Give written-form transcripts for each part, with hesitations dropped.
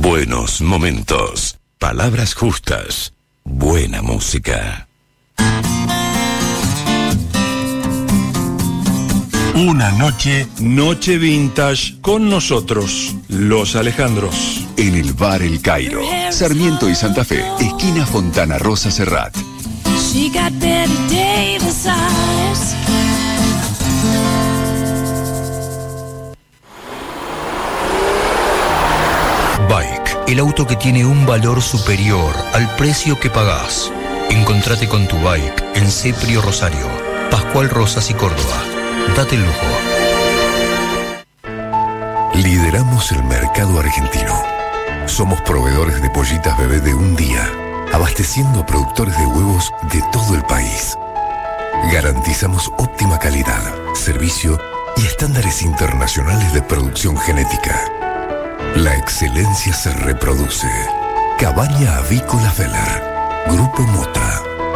Buenos momentos, palabras justas, buena música. Una noche vintage con nosotros, Los Alejandros. En el bar El Cairo, Sarmiento y Santa Fe, esquina Fontana Rosa Serrat. Bike, el auto que tiene un valor superior al precio que pagás. Encontrate con tu Bike en Ceprio Rosario, Pascual Rosas y Córdoba. Date el lujo. Lideramos el mercado argentino. Somos proveedores de pollitas bebé de un día, abasteciendo a productores de huevos de todo el país. Garantizamos óptima calidad, servicio y estándares internacionales de producción genética. La excelencia se reproduce. Cabaña Avícola Feller. Grupo Mota.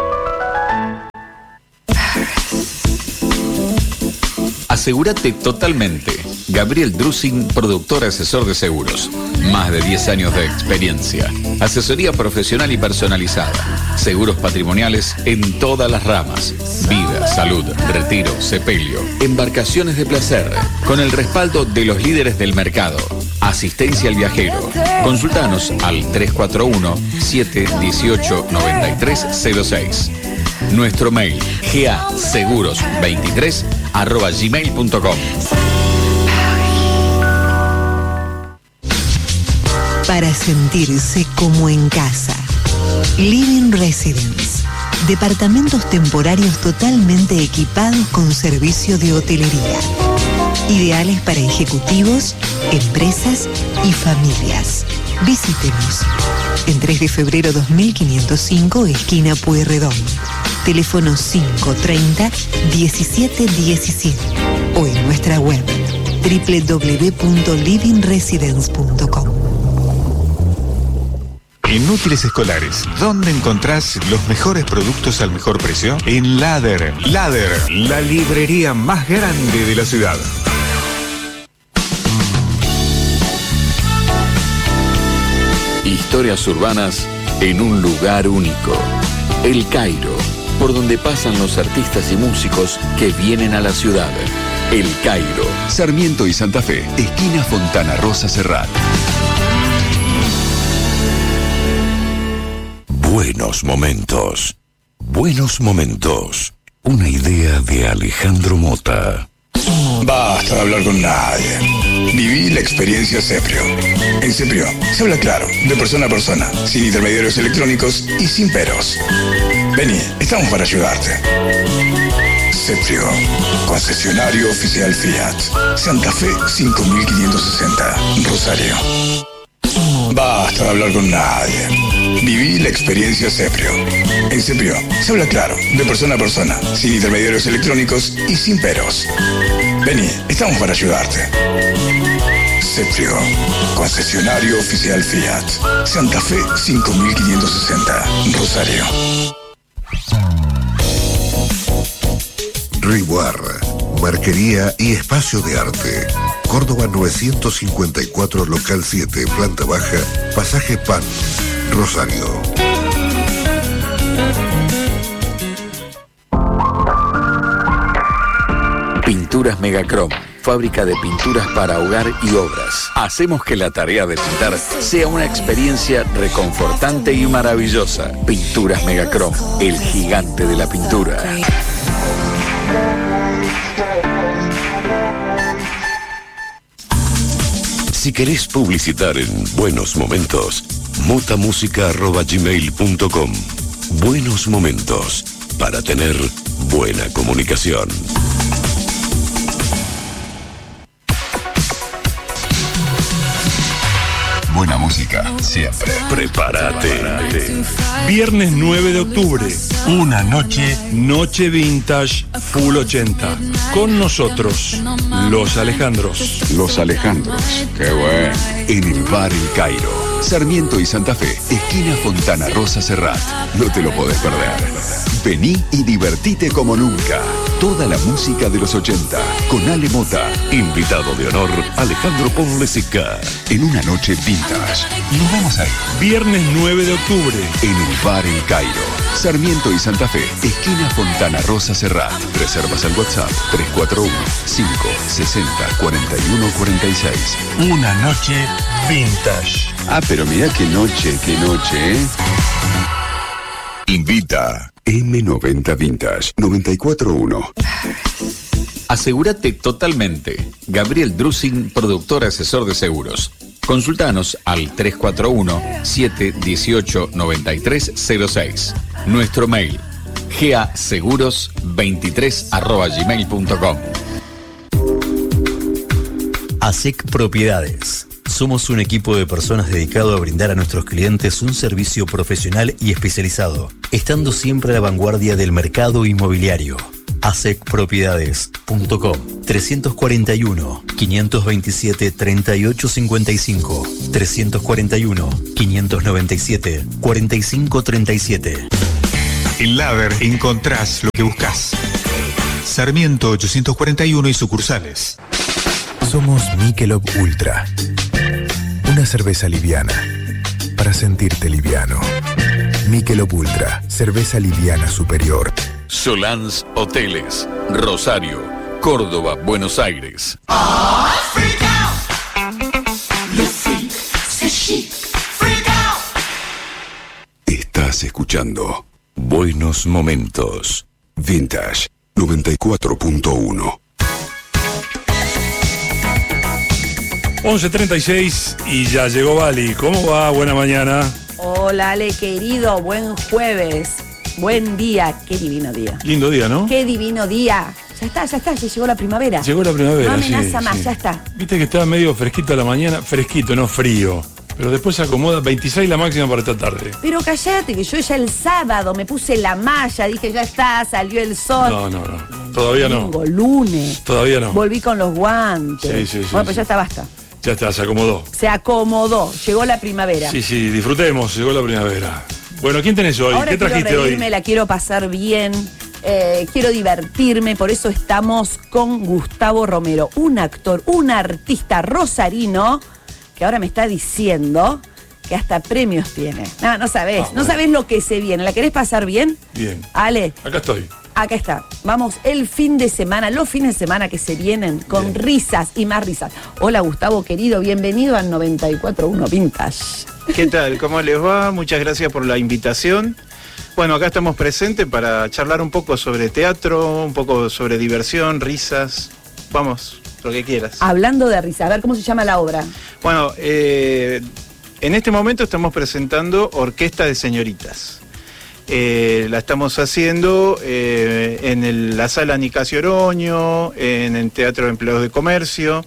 Asegúrate totalmente. Gabriel Drusing, productor asesor de seguros. Más de 10 años de experiencia. Asesoría profesional y personalizada. Seguros patrimoniales en todas las ramas. Vida, salud, retiro, sepelio. Embarcaciones de placer. Con el respaldo de los líderes del mercado. Asistencia al viajero. Consultanos al 341-718-9306. Nuestro mail gaseguros23@gmail.com. Para sentirse como en casa. Living Residence. Departamentos temporarios totalmente equipados con servicio de hotelería. Ideales para ejecutivos, empresas y familias. Visítenos. En 3 de febrero 2505, esquina Pueyrredón. Teléfono 530-1717 o en nuestra web www.livingresidence.com. En Útiles Escolares, ¿dónde encontrás los mejores productos al mejor precio? En Ladder. Ladder, la librería más grande de la ciudad. Historias urbanas en un lugar único. El Cairo, por donde pasan los artistas y músicos que vienen a la ciudad. El Cairo. Sarmiento y Santa Fe, esquina Fontana Rosa Serrat. Buenos momentos. Buenos momentos. Una idea de Alejandro Mota. Basta de hablar con nadie. Viví la experiencia Ceprio. En Ceprio se habla claro, de persona a persona, sin intermediarios electrónicos y sin peros. Vení, estamos para ayudarte. Ceprio, concesionario oficial Fiat. Santa Fe 5560, Rosario. Basta de hablar con nadie. Viví la experiencia Ceprio. En Ceprio se habla claro, de persona a persona, sin intermediarios electrónicos y sin peros. Vení, estamos para ayudarte. Ceprio, concesionario oficial Fiat. Santa Fe 5560, Rosario. Riboar, marquería y espacio de arte. Córdoba 954, local 7, planta baja, pasaje Pan, Rosario. Pinturas Megacrom, fábrica de pinturas para hogar y obras. Hacemos que la tarea de pintar sea una experiencia reconfortante y maravillosa. Pinturas Megacrom, el gigante de la pintura. Si querés publicitar en Buenos Momentos, motamusica@gmail.com. Buenos momentos, para tener buena comunicación. Buena música, siempre. Prepárate. Viernes 9 de octubre, una noche vintage full 80. Con nosotros, Los Alejandros. Los Alejandros, qué bueno. En el bar El Cairo, Sarmiento y Santa Fe, esquina Fontana Rosa Serrat. No te lo podés perder. Vení y divertite como nunca. Toda la música de los 80 con Ale Mota. Invitado de honor, Alejandro Ponlesica. En una noche vintage. Nos vamos ahí. Viernes 9 de octubre. En el bar El Cairo. Sarmiento y Santa Fe, esquina Fontana Rosa Serrat. Reservas al WhatsApp 341-560-4146. Una noche vintage. Ah, pero mirá qué noche, ¿eh? Invita M90 Vintage 941. Asegúrate totalmente. Gabriel Drusing, productor asesor de seguros. Consultanos al 341-718-9306. Nuestro mail, gaseguros23@gmail.com. ASEC Propiedades. Somos un equipo de personas dedicado a brindar a nuestros clientes un servicio profesional y especializado, estando siempre a la vanguardia del mercado inmobiliario. ASECpropiedades.com 341-527-3855 341-597-4537. En Lader encontrás lo que buscas. Sarmiento 841 y sucursales. Somos Michelob Ultra. Una cerveza liviana para sentirte liviano. Michelob Ultra, cerveza liviana superior. Solans Hoteles, Rosario, Córdoba, Buenos Aires. Estás escuchando Buenos Momentos. Vintage 94.1. 11:36 y ya llegó Vali. ¿Cómo va? Buena mañana. Hola, Ale, querido. Buen jueves. Buen día. Qué divino día. Lindo día, ¿no? Qué divino día. Ya está. Ya llegó la primavera. Llegó la primavera, no amenaza más, sí. ya está. Viste que estaba medio fresquito a la mañana. Fresquito, no frío. Pero después se acomoda, 26 la máxima para esta tarde. Pero callate, que yo ya el sábado me puse la malla, dije ya está, salió el sol. No. Todavía Domingo, no. Lunes. Todavía no. Volví con los guantes. Sí. Bueno, pues ya está, basta. Ya está, se acomodó. Se acomodó, llegó la primavera. Sí, disfrutemos, llegó la primavera. Bueno, ¿quién tenés hoy? Ahora ¿Qué trajiste quiero reírme, hoy? la quiero pasar bien, quiero divertirme, por eso estamos con Gustavo Romero, un actor, un artista rosarino, que ahora me está diciendo que hasta premios tiene. No sabés, no sabés lo que se viene. ¿La querés pasar bien? Bien. Ale. Acá estoy. Acá está. Vamos, el fin de semana, los fines de semana que se vienen con risas y más risas. Hola, Gustavo, querido, bienvenido al 94.1 Vintage. ¿Qué tal? ¿Cómo les va? Muchas gracias por la invitación. Bueno, acá estamos presentes para charlar un poco sobre teatro, un poco sobre diversión, risas. Vamos, lo que quieras. Hablando de risas, a ver, ¿cómo se llama la obra? Bueno, en este momento estamos presentando Orquesta de Señoritas. La estamos haciendo en la sala Nicasio Oroño, en el Teatro de Empleados de Comercio.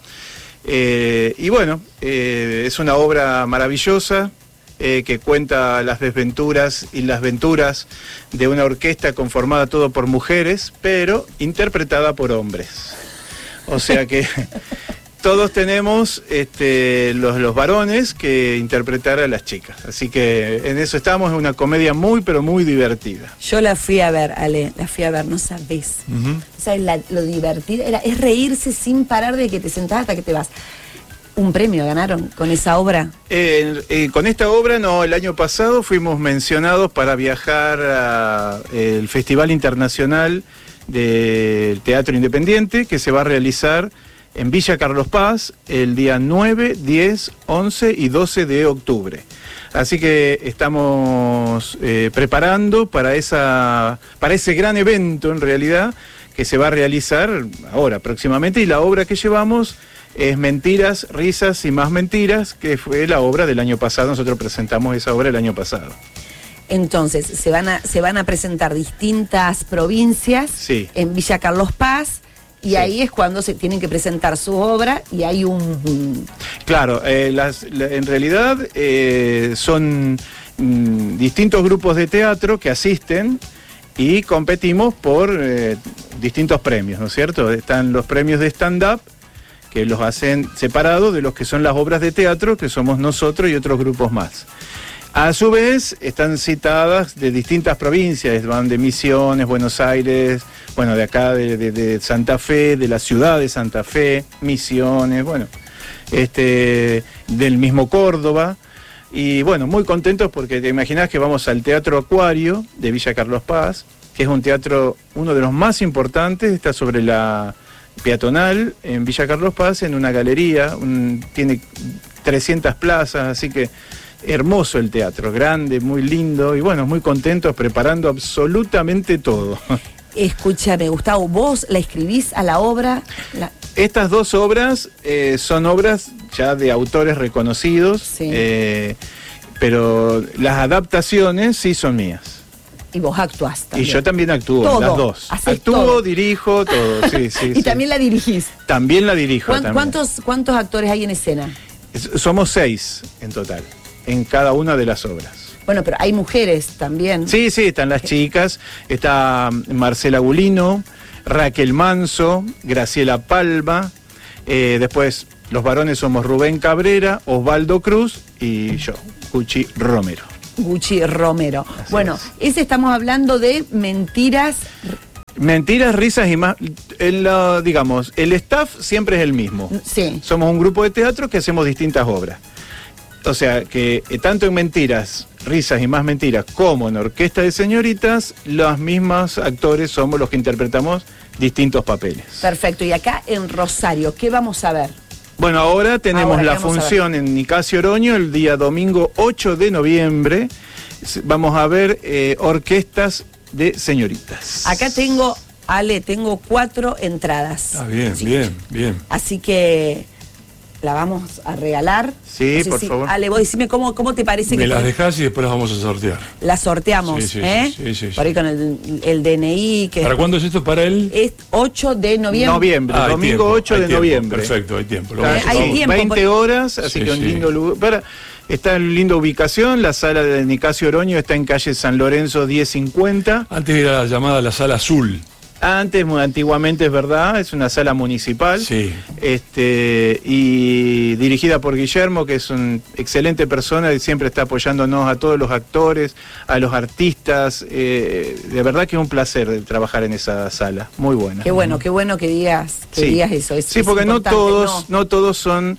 Y bueno, es una obra maravillosa que cuenta las desventuras y las venturas de una orquesta conformada todo por mujeres, pero interpretada por hombres. O sea que todos tenemos los varones que interpretar a las chicas. Así que en eso estamos, en una comedia muy, pero muy divertida. Yo la fui a ver, Ale, no sabés. ¿Sabes lo divertido? Es reírse sin parar de que te sentás hasta que te vas. ¿Un premio ganaron con esa obra? Con esta obra no, el año pasado fuimos mencionados para viajar al Festival Internacional del Teatro Independiente, que se va a realizar en Villa Carlos Paz el día 9, 10, 11 y 12 de octubre. Así que estamos preparando para ese gran evento, en realidad, que se va a realizar ahora, próximamente, y la obra que llevamos es Mentiras, Risas y Más Mentiras, que fue la obra del año pasado. Nosotros presentamos esa obra el año pasado. Entonces, se van a presentar distintas provincias en Villa Carlos Paz, y ahí es cuando se tienen que presentar su obra, y hay un... Claro, en realidad son distintos grupos de teatro que asisten y competimos por distintos premios, ¿no es cierto? Están los premios de stand-up, que los hacen separados de los que son las obras de teatro, que somos nosotros y otros grupos más. A su vez, están citadas de distintas provincias, van de Misiones, Buenos Aires, bueno, de acá de Santa Fe, de la ciudad de Santa Fe, Misiones, bueno, del mismo Córdoba. Y bueno, muy contentos porque te imaginás que vamos al Teatro Acuario de Villa Carlos Paz, que es un teatro, uno de los más importantes, está sobre la peatonal en Villa Carlos Paz, en una galería, tiene 300 plazas, así que hermoso el teatro, grande, muy lindo, y bueno, muy contentos preparando absolutamente todo. Escúchame, Gustavo, ¿vos la escribís a la obra? Estas dos obras son obras ya de autores reconocidos, Sí. Pero las adaptaciones sí son mías. Y vos actuás también. Y yo también actúo, Todo, las dos. hacés Actúo, todo. dirijo, todo, sí, sí. Y sí. también la dirigís. También la dirijo. También. ¿Cuántos actores hay en escena? Somos 6 en total, en cada una de las obras. Bueno, pero hay mujeres también. Sí, sí, están las chicas, está Marcela Gulino, Raquel Manso, Graciela Palma, después los varones somos Rubén Cabrera, Osvaldo Cruz y yo, Gucci Romero. Gucci Romero. Así Bueno, es. ese estamos hablando de mentiras. Mentiras, risas y más. Digamos, el staff siempre es el mismo. Sí. Somos un grupo de teatro que hacemos distintas obras. O sea, que tanto en Mentiras, Risas y Más Mentiras, como en Orquesta de Señoritas, los mismos actores somos los que interpretamos distintos papeles. Perfecto. Y acá en Rosario, ¿qué vamos a ver? Bueno, ahora tenemos Ahora, la ¿qué vamos a función en Nicasio Oroño el día domingo 8 de noviembre. Vamos a ver orquestas de señoritas. Acá tengo, Ale, tengo 4 entradas. Ah, bien, bien, bien. Así que la vamos a regalar. Sí, No sé por si- favor. Ale, vos decime cómo te parece Me que las dejás y después las vamos a sortear. la sorteamos, Sí, sí, ¿eh? sí, sí, sí, Por ahí con el DNI. Que ¿Para cuándo es esto? ¿Para él? es 8 de noviembre. Hay Domingo tiempo, 8 hay de tiempo, noviembre. Perfecto, hay tiempo. Lo Está- vamos a hay hacer. tiempo, 20 horas, así Sí, que un sí. lindo lugar. Está en linda ubicación, la sala de Nicasio Oroño está en calle San Lorenzo 1050. Antes era llamada la sala azul. Antes, muy antiguamente, es verdad, es una sala municipal. Sí. Y dirigida por Guillermo, que es una excelente persona y siempre está apoyándonos a todos los actores, a los artistas. De verdad que es un placer trabajar en esa sala, muy buena. Qué bueno que digas eso. Sí, porque no todos son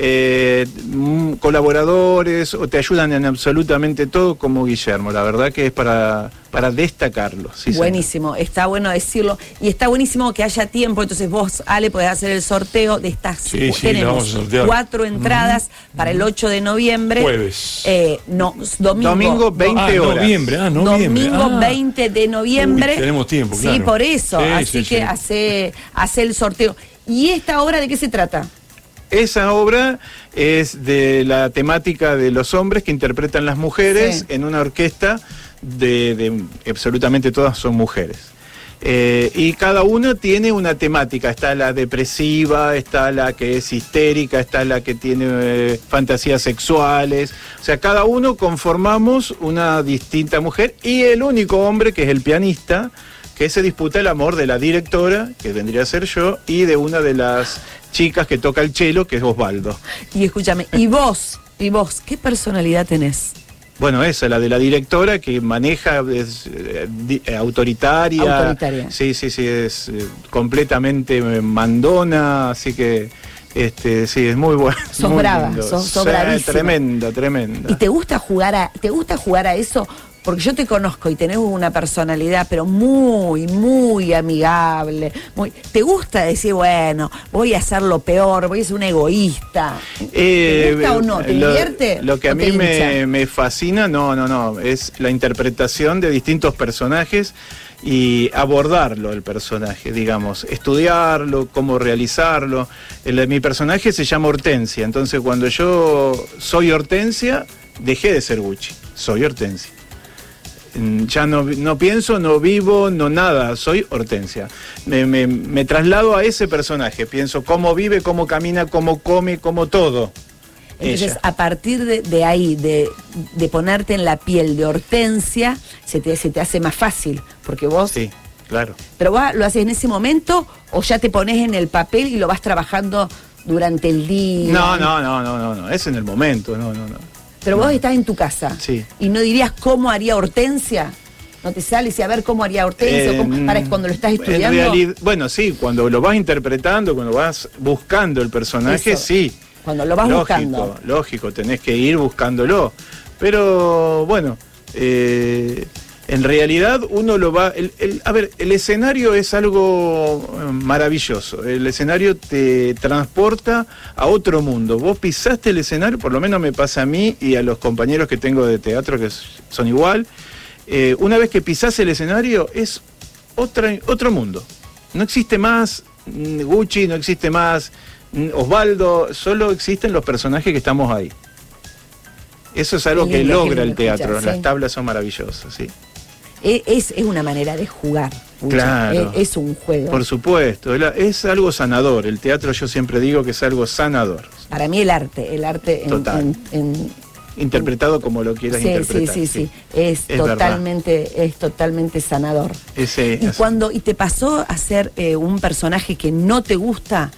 colaboradores o te ayudan en absolutamente todo como Guillermo. La verdad que es para destacarlo. Sí, Buenísimo, está bueno decirlo. Y está buenísimo que haya tiempo. Entonces vos, Ale, podés hacer el sorteo de estas. Sí, la Tenemos vamos a sortear. 4 entradas para el 8 de noviembre. Jueves. No, domingo. Domingo 20 horas. Noviembre. Domingo 20 de noviembre. Uy, tenemos tiempo, Sí, claro. por eso. Sí, Así sí, que sí. hace el sorteo. ¿Y esta obra de qué se trata? Esa obra es de la temática de los hombres que interpretan las mujeres Sí. en una orquesta de absolutamente todas son mujeres. Y cada uno tiene una temática, está la depresiva, está la que es histérica, está la que tiene fantasías sexuales, o sea, cada uno conformamos una distinta mujer y el único hombre que es el pianista, que se disputa el amor de la directora, que vendría a ser yo, y de una de las chicas que toca el cello, que es Osvaldo. Y escúchame, ¿y vos, qué personalidad tenés? Bueno, esa, la de la directora que maneja, es autoritaria. Autoritaria. Sí, es completamente mandona, así que sí, es muy bueno. Sos muy brava, lindo. sos Sí, bravísima. Tremenda. ¿Y te gusta jugar a eso? Porque yo te conozco y tenés una personalidad, pero muy amigable. ¿Te gusta decir, bueno, voy a hacer lo peor, voy a ser un egoísta? ¿Te gusta o no? ¿Te divierte? Lo que a ¿O te mí hincha? me fascina, no, es la interpretación de distintos personajes y abordarlo el personaje, digamos, estudiarlo, cómo realizarlo. Mi personaje se llama Hortensia, entonces cuando yo soy Hortensia, dejé de ser Gucci, soy Hortensia. Ya no pienso, no vivo, no nada, soy Hortensia. Me traslado a ese personaje, pienso cómo vive, cómo camina, cómo come, cómo todo. Entonces, Ella. a partir de ahí, de ponerte en la piel de Hortensia, se te hace más fácil, porque vos... Sí, claro. ¿Pero vos lo haces en ese momento o ya te pones en el papel y lo vas trabajando durante el día. No, es en el momento, no. Pero vos estás en tu casa. Sí. Y no dirías cómo haría Hortensia. ¿No te sales y a ver cómo haría Hortensia? Para cuando lo estás estudiando. Bueno, sí, cuando lo vas interpretando, cuando vas buscando el personaje, Eso, sí. Cuando lo vas buscando. Lógico, tenés que ir buscándolo. Pero bueno, en realidad uno lo va... el escenario es algo maravilloso. El escenario te transporta a otro mundo. Vos pisaste el escenario, por lo menos me pasa a mí y a los compañeros que tengo de teatro que son igual. Una vez que pisás el escenario es otro mundo. No existe más Gucci, no existe más Osvaldo, solo existen los personajes que estamos ahí. Eso es algo que logra el teatro. Las tablas son maravillosas, sí. Es una manera de jugar. Claro. Es un juego. Por supuesto, es algo sanador. El teatro yo siempre digo que es algo sanador. Para mí el arte total. Interpretado como lo quieras interpretar. Sí. Es totalmente sanador. ¿Y te pasó a ser un personaje que no te gusta?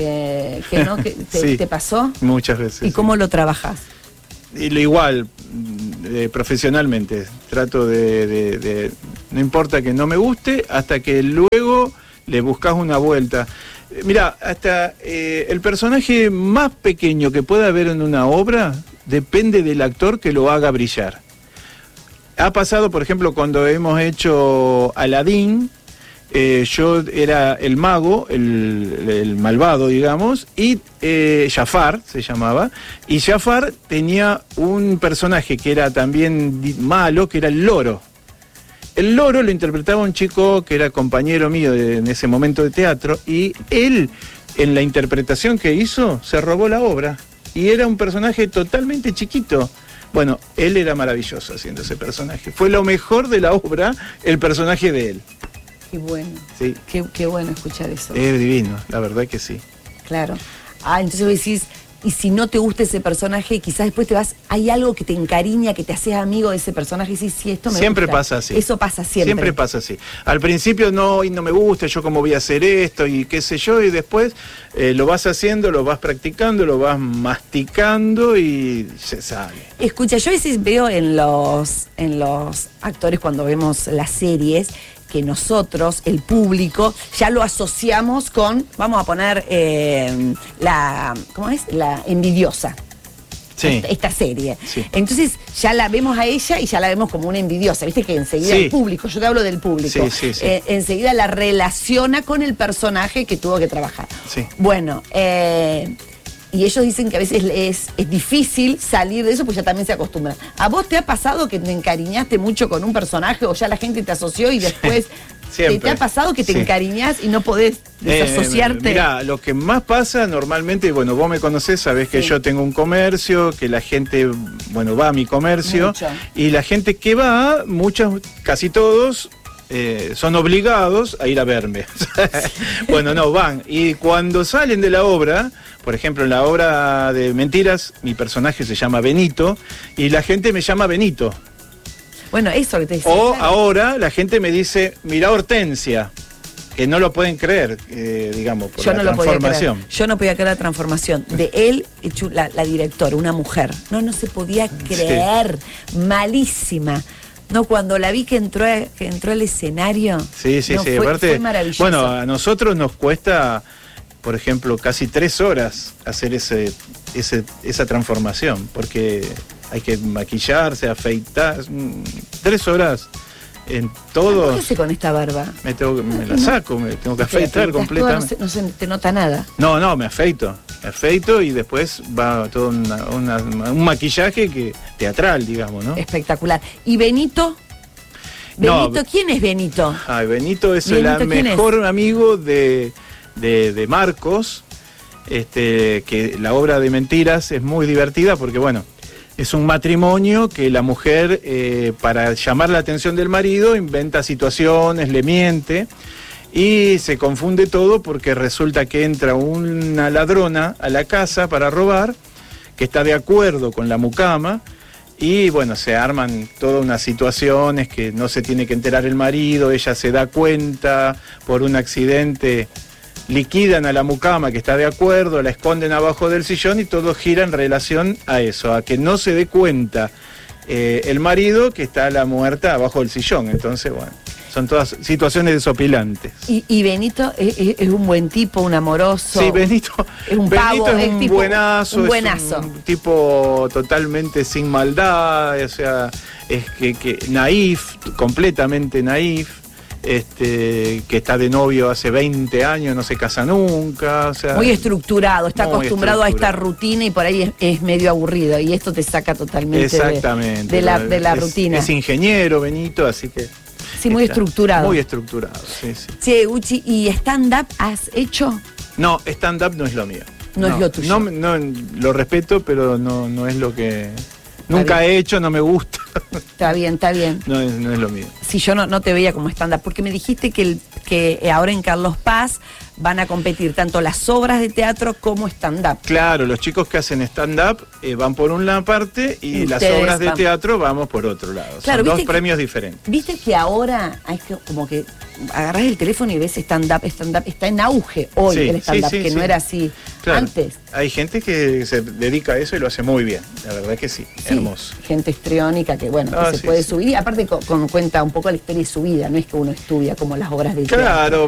¿Te pasó? Muchas veces. ¿Y cómo lo trabajas? Y lo igual, profesionalmente. Trato de no importa que no me guste, hasta que luego le buscas una vuelta. Mirá, hasta el personaje más pequeño que pueda haber en una obra depende del actor que lo haga brillar. Ha pasado, por ejemplo, cuando hemos hecho Aladín, yo era el mago, el malvado, digamos, y Jafar se llamaba, y Jafar tenía un personaje que era también malo, que era el loro. El loro lo interpretaba un chico que era compañero mío en ese momento de teatro, y él, en la interpretación que hizo, se robó la obra, y era un personaje totalmente chiquito. Bueno, él era maravilloso haciendo ese personaje. Fue lo mejor de la obra, el personaje de él. Qué bueno. Sí. Qué bueno escuchar eso. Es divino, la verdad que sí. Claro. Entonces vos decís, y si no te gusta ese personaje, quizás después te vas, hay algo que te encariña, que te haces amigo de ese personaje y decís, sí, esto me siempre gusta. Pasa así. Eso pasa siempre. Siempre pasa así. Al principio no me gusta, yo cómo voy a hacer esto y qué sé yo, y después lo vas haciendo, lo vas practicando, lo vas masticando y se sale. Escucha, yo a veces veo en los actores cuando vemos las series que nosotros, el público, ya lo asociamos con, vamos a poner ¿cómo es? La envidiosa. Sí. Esta serie. Sí. Entonces ya la vemos a ella y ya la vemos como una envidiosa. Viste que enseguida el público, yo te hablo del público, enseguida la relaciona con el personaje que tuvo que trabajar. Sí. Bueno, y ellos dicen que a veces es difícil salir de eso, pues ya también se acostumbran. ¿A vos te ha pasado que te encariñaste mucho con un personaje o ya la gente te asoció y después te ha pasado que te encariñás y no podés desasociarte? Mirá, lo que más pasa normalmente, bueno, vos me conocés, sabés que yo tengo un comercio, que la gente, bueno, va a mi comercio. Mucho. Y la gente que va, casi todos, son obligados a ir a verme. Bueno, no, van. Y cuando salen de la obra, por ejemplo, en la obra de Mentiras, mi personaje se llama Benito, y la gente me llama Benito. Bueno, eso que te decía. O claro, ahora la gente me dice, mirá Hortensia, que no lo pueden creer, digamos, por la transformación. Yo no podía creer la transformación de él, la directora, una mujer. No se podía creer. Sí. Malísima. No, cuando la vi que entró al escenario. Sí, aparte, fue maravilloso. Bueno, a nosotros nos cuesta, por ejemplo, casi 3 horas hacer esa transformación, porque hay que maquillarse, afeitar, 3 horas en todo. ¿Qué hace con esta barba? Me la saco, me tengo que afeitar completamente. No se te nota nada. No, me afeito y después va todo un maquillaje teatral, digamos, ¿no? Espectacular. ¿Y Benito? ¿Quién es Benito? Benito es el mejor amigo de Marcos, que la obra de Mentiras es muy divertida porque, bueno, es un matrimonio que la mujer, para llamar la atención del marido, inventa situaciones, le miente, y se confunde todo porque resulta que entra una ladrona a la casa para robar, que está de acuerdo con la mucama, y bueno, se arman todas unas situaciones que no se tiene que enterar el marido, ella se da cuenta por un accidente liquidan a la mucama que está de acuerdo, la esconden abajo del sillón y todo gira en relación a eso, a que no se dé cuenta el marido que está la muerta abajo del sillón. Entonces, bueno, son todas situaciones desopilantes. Y Benito es un buen tipo, un amoroso. Sí, Benito es un pavo, es un tipo, buenazo. Un buenazo. Es un tipo totalmente sin maldad, o sea, es que naif, completamente naif. Que está de novio hace 20 años, no se casa nunca. O sea, muy estructurado, está acostumbrado a esta estructurado. rutina y por ahí es medio aburrido. Y esto te saca totalmente exactamente, de la rutina. Es ingeniero, Benito, así que... Sí, muy estructurado. Muy estructurado, sí, sí. Che, Uchi, ¿y stand-up has hecho? No, stand-up no es lo mío. No es lo tuyo. No, lo respeto, pero no es lo que... Nunca he hecho, no me gusta. Está bien, está bien. No es lo mío. Si yo no te veía como stand-up, porque me dijiste que ahora en Carlos Paz van a competir tanto las obras de teatro como stand-up. Claro, los chicos que hacen stand-up van por una parte y las obras de teatro vamos por otro lado. Claro, son dos premios diferentes. Viste que ahora hay como que agarrás el teléfono y ves stand-up, está en auge hoy el stand-up, que no era así antes. Hay gente que se dedica a eso y lo hace muy bien, la verdad que sí, hermoso. Gente histriónica que que se puede subir y aparte cuenta un poco la historia de su vida, no es que uno estudia como las obras de teatro. Claro.